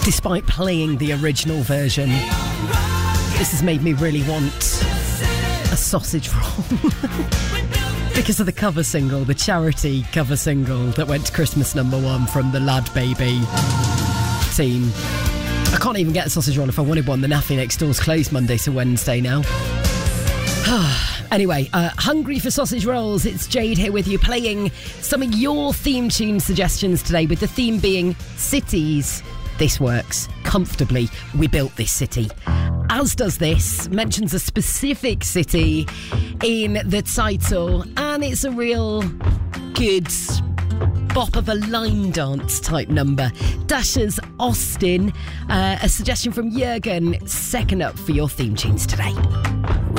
despite playing the original version. This has made me really want a sausage roll. Because of the cover single, the charity cover single that went to Christmas #1 from the Lad Baby team. I can't even get a sausage roll if I wanted one. The Naffy next door's closed Monday to Wednesday now. Anyway, hungry for sausage rolls? It's Jade here with you, playing some of your theme tune suggestions today, with the theme being cities. This works comfortably. We built this city. As does this, mentions a specific city in the title, and it's a real good bop of a line dance type number. Dasher's Austin, a suggestion from Jürgen, second up for your theme tunes today.